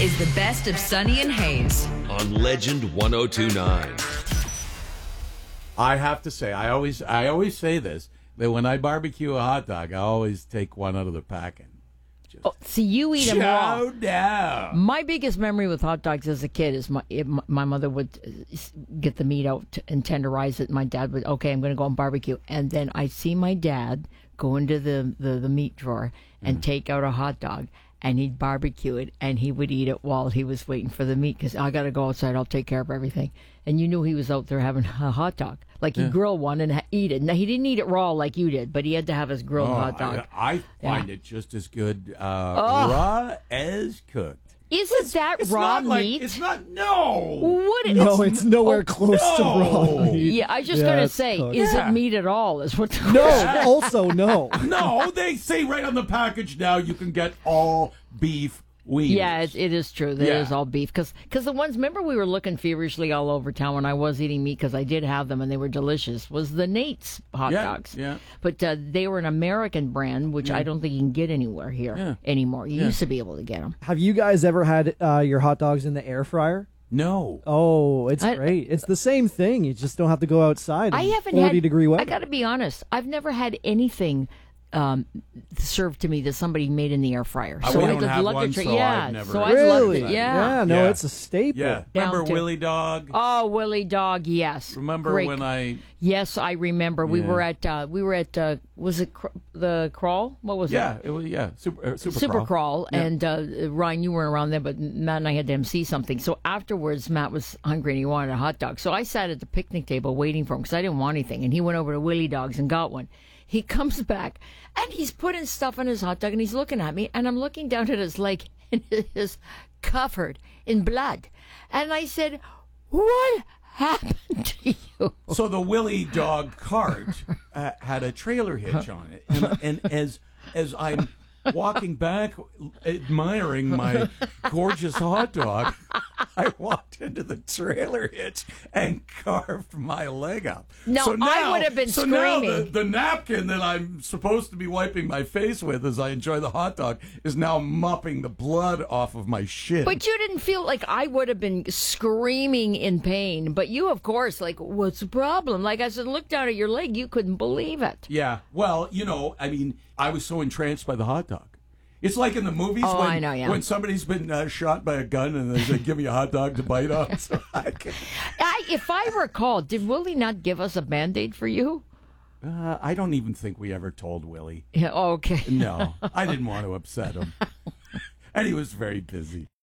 is the best of Sonny and Hayes on Legend 1029. I have to say, I always say this, that when I barbecue a hot dog, I always take one out of the pack and see, you eat them raw. chow down. My biggest memory with hot dogs as a kid is my mother would get the meat out and tenderize it. My dad would, okay, I'm going to go and barbecue. And then I'd see my dad go into the meat drawer and take out a hot dog. And he'd barbecue it, and he would eat it while he was waiting for the meat, because I got to go outside, I'll take care of everything. And you knew he was out there having a hot dog. Like, he'd grill one and eat it. Now, he didn't eat it raw like you did, but he had to have his grilled hot dog. I find it just as good raw as cooked. Isn't that raw meat? It's not, no. What? No, it's nowhere close to raw meat. Yeah, I was just going to it's say, cooked. is it meat at all? Is what? No, also no. No, they say right on the package now you can get all beef wings. Yeah, it is true. That is all beef. Because the ones, remember we were looking feverishly all over town when I was eating meat, because I did have them and they were delicious, was the Nate's hot dogs. Yeah. But they were an American brand, which I don't think you can get anywhere here anymore. You used to be able to get them. Have you guys ever had your hot dogs in the air fryer? No. Oh, it's great. It's the same thing. You just don't have to go outside. I haven't 40-degree weather. I got to be honest. I've never had anything served to me that somebody made in the air fryer. We don't have one, so I've never. So I've loved Really? it. Yeah. No, Yeah. it's a staple. Yeah. Down Remember to- Willie Dog? Oh, Willie Dog, yes. Remember Great. when I... Yes, I remember. We were at was it the Crawl? What was it? Yeah, it was, Super Crawl. Yeah. And Ryan, you weren't around then, but Matt and I had to MC something. So afterwards, Matt was hungry and he wanted a hot dog. So I sat at the picnic table waiting for him because I didn't want anything. And he went over to Willie Dog's and got one. He comes back and he's putting stuff on his hot dog and he's looking at me and I'm looking down at his leg and it is covered in blood. And I said, "What happened to you?" So the Willie Dog cart had a trailer hitch on it, and as I'm walking back, admiring my gorgeous hot dog, I walked into the trailer hitch and carved my leg up. No, I would have been Now screaming. the napkin that I'm supposed to be wiping my face with as I enjoy the hot dog is now mopping the blood off of my shin. But you didn't feel like I would have been screaming in pain. But you, of course, like, what's the problem? Like I said, look down at your leg. You couldn't believe it. Yeah, well, I mean, I was so entranced by the hot dog. It's like in the movies Oh, when, I know, yeah. when somebody's been shot by a gun and they say, "Give me a hot dog to bite on." So If I recall, did Willie not give us a Band-Aid for you? I don't even think we ever told Willie. Yeah, okay. No, I didn't want to upset him. And he was very busy.